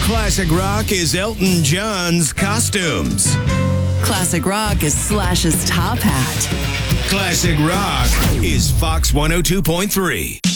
Classic rock is Elton John's costumes. Classic rock is Slash's top hat. Classic rock is Fox 102.3.